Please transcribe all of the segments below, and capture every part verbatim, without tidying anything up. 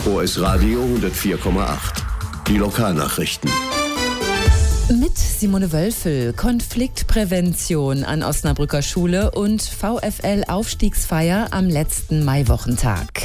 O S Radio hundertvier Komma acht. Die Lokalnachrichten. Mit Simone Wölfel, Konfliktprävention an Osnabrücker Schule und VfL-Aufstiegsfeier am letzten Maiwochentag.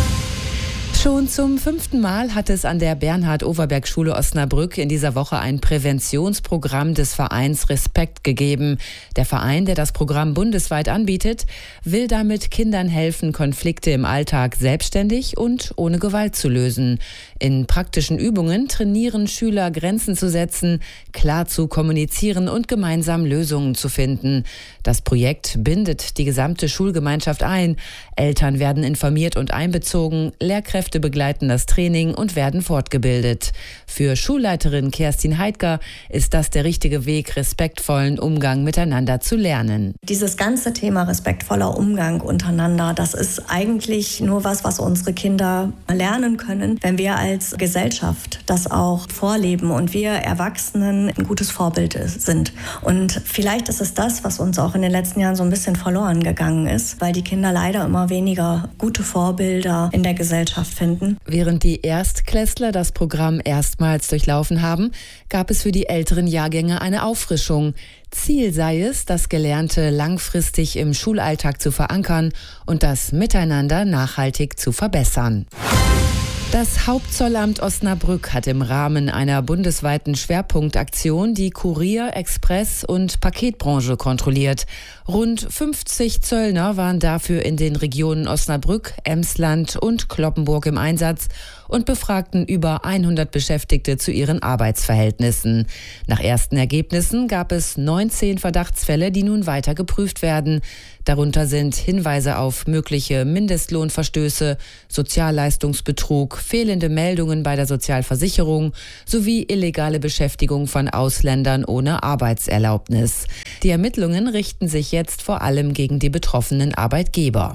Schon zum fünften Mal hat es an der Bernhard-Overberg-Schule Osnabrück in dieser Woche ein Präventionsprogramm des Vereins Respekt gegeben. Der Verein, der das Programm bundesweit anbietet, will damit Kindern helfen, Konflikte im Alltag selbstständig und ohne Gewalt zu lösen. In praktischen Übungen trainieren Schüler, Grenzen zu setzen, klar zu kommunizieren und gemeinsam Lösungen zu finden. Das Projekt bindet die gesamte Schulgemeinschaft ein. Eltern werden informiert und einbezogen, Lehrkräfte begleiten das Training und werden fortgebildet. Für Schulleiterin Kerstin Heidger ist das der richtige Weg, respektvollen Umgang miteinander zu lernen. Dieses ganze Thema respektvoller Umgang untereinander, das ist eigentlich nur was, was unsere Kinder lernen können, wenn wir als Gesellschaft das auch vorleben und wir Erwachsenen ein gutes Vorbild sind. Und vielleicht ist es das, was uns auch in den letzten Jahren so ein bisschen verloren gegangen ist, weil die Kinder leider immer weniger gute Vorbilder in der Gesellschaft finden. Während die Erstklässler das Programm erstmals durchlaufen haben, gab es für die älteren Jahrgänge eine Auffrischung. Ziel sei es, das Gelernte langfristig im Schulalltag zu verankern und das Miteinander nachhaltig zu verbessern. Das Hauptzollamt Osnabrück hat im Rahmen einer bundesweiten Schwerpunktaktion die Kurier-, Express- und Paketbranche kontrolliert. Rund fünfzig Zöllner waren dafür in den Regionen Osnabrück, Emsland und Cloppenburg im Einsatz und befragten über hundert Beschäftigte zu ihren Arbeitsverhältnissen. Nach ersten Ergebnissen gab es neunzehn Verdachtsfälle, die nun weiter geprüft werden. Darunter sind Hinweise auf mögliche Mindestlohnverstöße, Sozialleistungsbetrug, fehlende Meldungen bei der Sozialversicherung sowie illegale Beschäftigung von Ausländern ohne Arbeitserlaubnis. Die Ermittlungen richten sich jetzt vor allem gegen die betroffenen Arbeitgeber.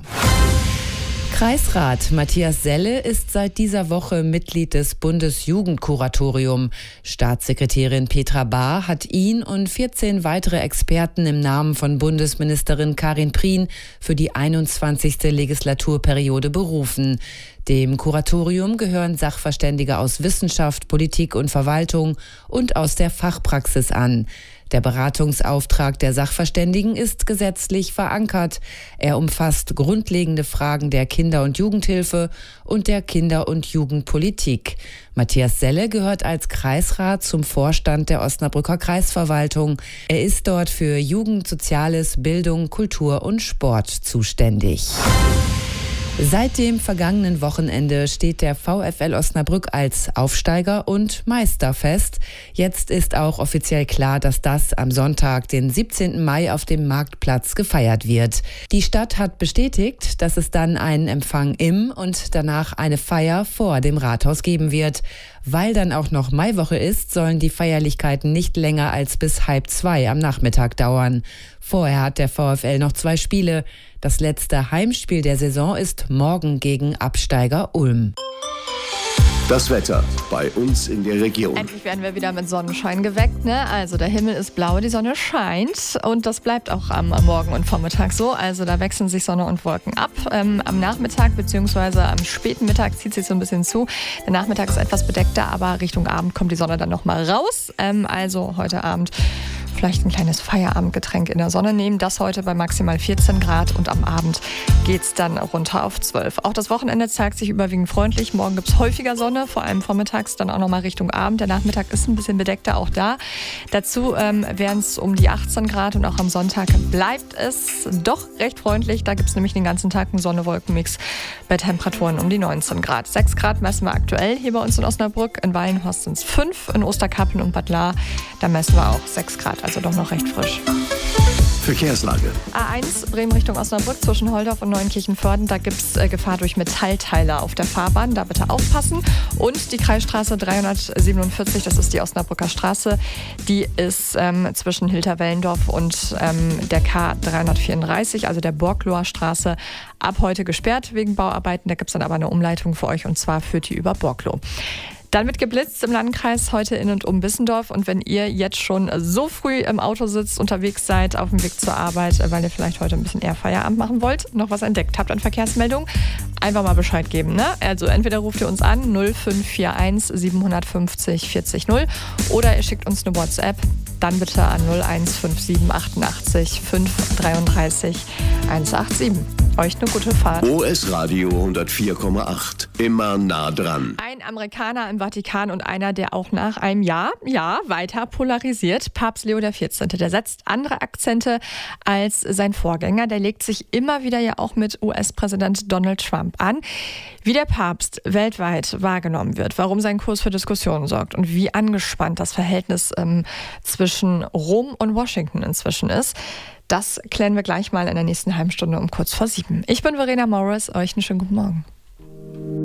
Kreisrat Matthias Selle ist seit dieser Woche Mitglied des Bundesjugendkuratorium. Staatssekretärin Petra Bahr hat ihn und vierzehn weitere Experten im Namen von Bundesministerin Karin Prien für die einundzwanzigste Legislaturperiode berufen. Dem Kuratorium gehören Sachverständige aus Wissenschaft, Politik und Verwaltung und aus der Fachpraxis an. Der Beratungsauftrag der Sachverständigen ist gesetzlich verankert. Er umfasst grundlegende Fragen der Kinder- und Jugendhilfe und der Kinder- und Jugendpolitik. Matthias Selle gehört als Kreisrat zum Vorstand der Osnabrücker Kreisverwaltung. Er ist dort für Jugend, Soziales, Bildung, Kultur und Sport zuständig. Seit dem vergangenen Wochenende steht der VfL Osnabrück als Aufsteiger und Meister fest. Jetzt ist auch offiziell klar, dass das am Sonntag, den siebzehnten Mai, auf dem Marktplatz gefeiert wird. Die Stadt hat bestätigt, dass es dann einen Empfang im und danach eine Feier vor dem Rathaus geben wird. Weil dann auch noch Maiwoche ist, sollen die Feierlichkeiten nicht länger als bis halb zwei am Nachmittag dauern. Vorher hat der VfL noch zwei Spiele. Das letzte Heimspiel der Saison ist morgen gegen Absteiger Ulm. Das Wetter bei uns in der Region. Endlich werden wir wieder mit Sonnenschein geweckt, ne? Also der Himmel ist blau, die Sonne scheint und das bleibt auch am Morgen und Vormittag so. Also da wechseln sich Sonne und Wolken ab. Ähm, am Nachmittag bzw. am späten Mittag zieht sich so ein bisschen zu. Der Nachmittag ist etwas bedeckter, aber Richtung Abend kommt die Sonne dann nochmal raus. Ähm, also heute Abend vielleicht ein kleines Feierabendgetränk in der Sonne nehmen. Das heute bei maximal vierzehn Grad und am Abend geht's dann runter auf zwölf. Auch das Wochenende zeigt sich überwiegend freundlich. Morgen gibt's häufiger Sonne, vor allem vormittags, dann auch nochmal Richtung Abend. Der Nachmittag ist ein bisschen bedeckter auch da. Dazu ähm, wären es um die achtzehn Grad und auch am Sonntag bleibt es doch recht freundlich. Da gibt's nämlich den ganzen Tag einen Sonne-Wolken-Mix bei Temperaturen um die neunzehn Grad. sechs Grad messen wir aktuell hier bei uns in Osnabrück. In Wallenhorst sind es fünf, in Osterkappeln und Bad Lahr, da messen wir auch sechs Grad. Also doch noch recht frisch. Verkehrslage. A eins Bremen Richtung Osnabrück zwischen Holdorf und Neunkirchen-Vörden. Da gibt es äh, Gefahr durch Metallteile auf der Fahrbahn. Da bitte aufpassen. Und die Kreisstraße dreihundertsiebenundvierzig, das ist die Osnabrücker Straße, die ist ähm, zwischen Hilter-Wellendorf und ähm, der K dreihundertvierunddreißig, also der Borgloher Straße, ab heute gesperrt wegen Bauarbeiten. Da gibt es dann aber eine Umleitung für euch und zwar führt die über Borgloh. Dann wird geblitzt im Landkreis heute in und um Bissendorf. Und wenn ihr jetzt schon so früh im Auto sitzt, unterwegs seid, auf dem Weg zur Arbeit, weil ihr vielleicht heute ein bisschen eher Feierabend machen wollt, noch was entdeckt habt an Verkehrsmeldungen, einfach mal Bescheid geben. Ne? Also entweder ruft ihr uns an null fünf vier eins sieben fünf null vierzig null oder ihr schickt uns eine WhatsApp. Dann bitte an null eins fünf sieben achtundachtzig fünf dreiunddreißig hundertsiebenundachtzig. Euch eine gute Fahrt. O S Radio hundertvier Komma acht. Immer nah dran. Ein Amerikaner im Vatikan und einer, der auch nach einem Jahr, ja, weiter polarisiert. Papst Leo der vierzehnte. Der setzt andere Akzente als sein Vorgänger. Der legt sich immer wieder ja auch mit U S-Präsident Donald Trump an. Wie der Papst weltweit wahrgenommen wird, warum sein Kurs für Diskussionen sorgt und wie angespannt das Verhältnis ähm, zwischen Rom und Washington inzwischen ist, das klären wir gleich mal in der nächsten halben Stunde um kurz vor sieben. Ich bin Verena Morris, euch einen schönen guten Morgen.